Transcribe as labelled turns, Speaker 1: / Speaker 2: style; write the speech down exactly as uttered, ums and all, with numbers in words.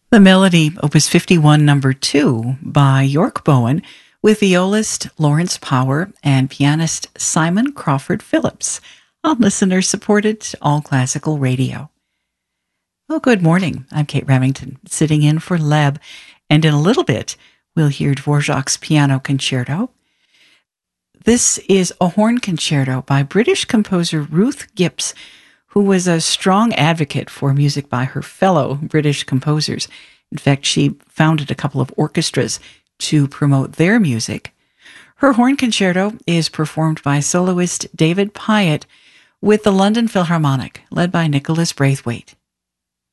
Speaker 1: The melody, Opus fifty-one, number two, by York Bowen, with violist Lawrence Power and pianist Simon Crawford Phillips, on listener-supported All Classical Radio. Well, good morning. I'm Kate Remington, sitting in for Leb, and in a little bit, we'll hear Dvorak's Piano Concerto. This is a horn concerto by British composer Ruth Gibbs, who was a strong advocate for music by her fellow British composers. In fact, she founded a couple of orchestras to promote their music. Her horn concerto is performed by soloist David Pyatt with the London Philharmonic, led by Nicholas Braithwaite.